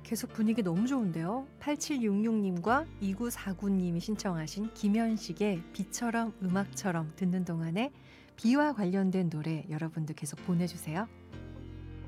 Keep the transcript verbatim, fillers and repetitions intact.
계속 분위기 너무 좋은데요. 팔칠육육님과 이구사구님이 신청하신 김현식의 비처럼 음악처럼 듣는 동안에 비와 관련된 노래 여러분들 계속 보내주세요.